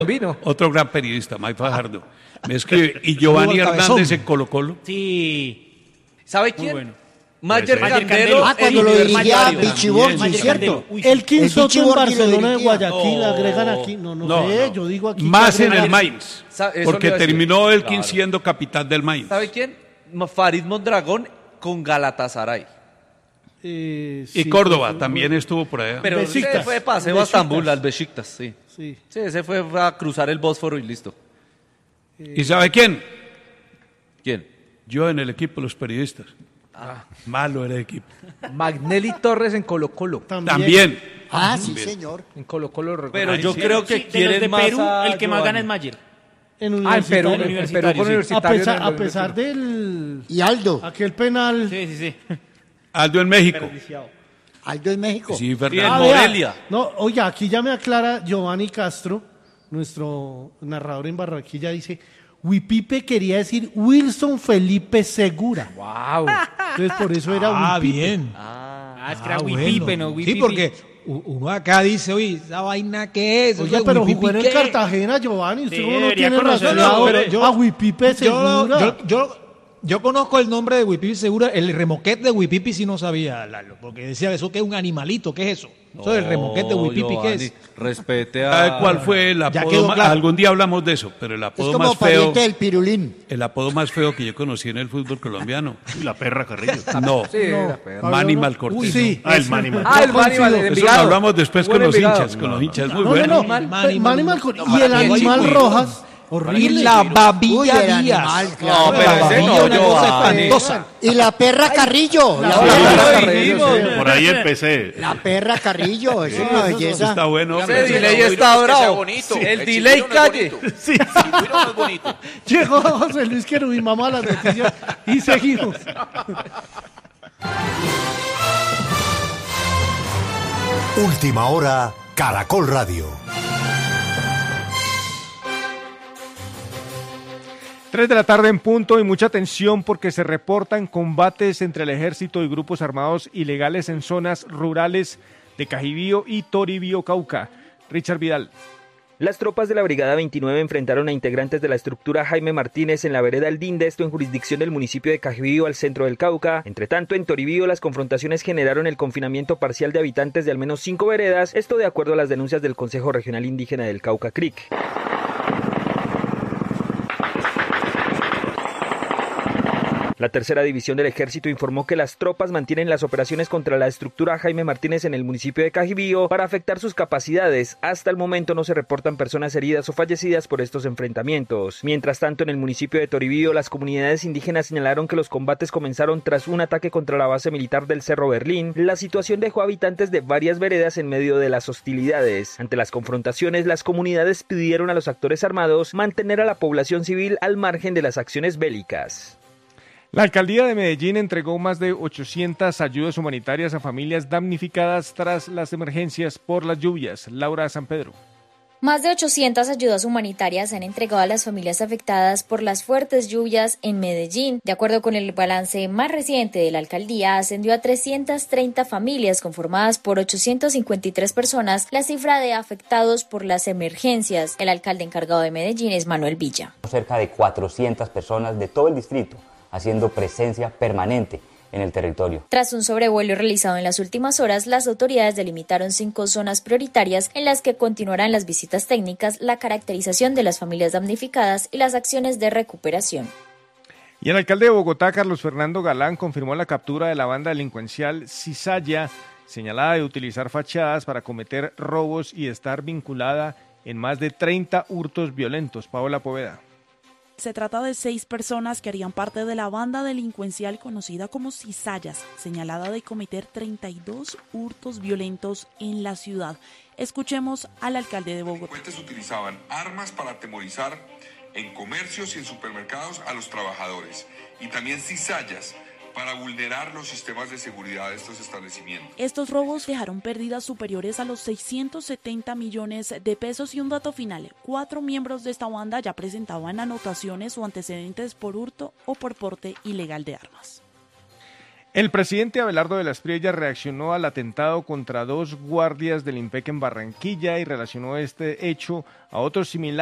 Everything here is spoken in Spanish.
Vino. Otro gran periodista, Mike Fajardo. Me escribe. ¿Y Giovanni Hernández en Colo Colo? Sí. ¿Sabe quién? Bueno. Mayer Candelo. Cuando lo dirigía Bichiborgi, ¿cierto? El Soto en Barcelona de Guayaquil, agregan aquí. No sé, yo digo aquí. Más en el Mainz. Porque terminó Elkin siendo capitán del Mainz. ¿Sabe quién? Farid Mondragón con Galatasaray. Y Córdoba también estuvo por allá. Pero ese fue de paseo a Estambul, al Besiktas, sí. Sí, ese fue a cruzar el Bósforo y listo. ¿Y sabe quién? ¿Quién? Yo en el equipo de los periodistas. Malo era el equipo. Magnelli Torres en Colo Colo. También. Sí, señor. En Colo Colo. Pero yo creo que quieren más Perú, el que más gana es Mayer. En Perú con Universitario. A pesar del... Y Aldo. Aquel penal. Sí. Aldo en México. Aldo en México. Sí, y en Morelia. No, oye, aquí ya me aclara Giovanni Castro, nuestro narrador en Barranquilla, dice... Huipipe quería decir Wilson Felipe Segura. Wow. Entonces por eso era Huipipe. Bien. Es que era Huipipe, bueno. no Huipipe. Sí, porque uno acá dice, oye, ¿esa vaina qué es? Oye, pero jugó en el Cartagena, Giovanni. Usted cómo no tiene razón. A Huipipe Segura. Yo conozco el nombre de Huipipi Segura, el remoquete de Huipipi sí no sabía, Lalo, porque decía eso que es un animalito, ¿qué es eso? Eso es el remoquete de Huipipi, ¿qué es? Respete a... ¿Sabe cuál fue el apodo? Claro. Algún día hablamos de eso, pero el apodo más feo... del pirulín. El apodo más feo que yo conocí en el fútbol colombiano. La perra Carrillo. No, la perra. Manny Malcortés. Sí. El Manny Mal. El Manny Mal. Eso lo hablamos después con los hinchas, muy bueno. Manny Malcortés. Y el animal Rojas. Horrible. Y la babilla Díaz. No, pero ese no, Giovanni. Y la perra Carrillo. Por ahí empecé. La perra Carrillo, es una belleza. Está bueno. Ese delay está bravo. El delay calle. Sí. Llegó José Luis Querubín, mamá a las noticias y seguimos. Última hora, Caracol Radio. 3 de la tarde en punto y mucha atención porque se reportan combates entre el ejército y grupos armados ilegales en zonas rurales de Cajibío y Toribío, Cauca. Richard Vidal. Las tropas de la Brigada 29 enfrentaron a integrantes de la estructura Jaime Martínez en la vereda El Dinde, esto en jurisdicción del municipio de Cajibío al centro del Cauca. Entre tanto, en Toribío las confrontaciones generaron el confinamiento parcial de habitantes de al menos 5 veredas, esto de acuerdo a las denuncias del Consejo Regional Indígena del Cauca CRIC. La tercera división del ejército informó que las tropas mantienen las operaciones contra la estructura Jaime Martínez en el municipio de Cajibío para afectar sus capacidades. Hasta el momento no se reportan personas heridas o fallecidas por estos enfrentamientos. Mientras tanto, en el municipio de Toribío, las comunidades indígenas señalaron que los combates comenzaron tras un ataque contra la base militar del Cerro Berlín. La situación dejó a habitantes de varias veredas en medio de las hostilidades. Ante las confrontaciones, las comunidades pidieron a los actores armados mantener a la población civil al margen de las acciones bélicas. La alcaldía de Medellín entregó más de 800 ayudas humanitarias a familias damnificadas tras las emergencias por las lluvias. Laura San Pedro. Más de 800 ayudas humanitarias se han entregado a las familias afectadas por las fuertes lluvias en Medellín. De acuerdo con el balance más reciente de la alcaldía, ascendió a 330 familias conformadas por 853 personas la cifra de afectados por las emergencias. El alcalde encargado de Medellín es Manuel Villa. Cerca de 400 personas de todo el distrito haciendo presencia permanente en el territorio. Tras un sobrevuelo realizado en las últimas horas, las autoridades delimitaron 5 zonas prioritarias en las que continuarán las visitas técnicas, la caracterización de las familias damnificadas y las acciones de recuperación. Y el alcalde de Bogotá, Carlos Fernando Galán, confirmó la captura de la banda delincuencial Cizalla, señalada de utilizar fachadas para cometer robos y estar vinculada en más de 30 hurtos violentos. Paola Poveda. Se trata de 6 personas que harían parte de la banda delincuencial conocida como Cizallas, señalada de cometer 32 hurtos violentos en la ciudad. Escuchemos al alcalde de Bogotá. Los delincuentes utilizaban armas para atemorizar en comercios y en supermercados a los trabajadores y también cizallas para vulnerar los sistemas de seguridad de estos establecimientos. Estos robos dejaron pérdidas superiores a los 670 millones de pesos y un dato final, 4 miembros de esta banda ya presentaban anotaciones o antecedentes por hurto o por porte ilegal de armas. El presidente Abelardo de la Espriella reaccionó al atentado contra 2 guardias del IMPEC en Barranquilla y relacionó este hecho a otros similares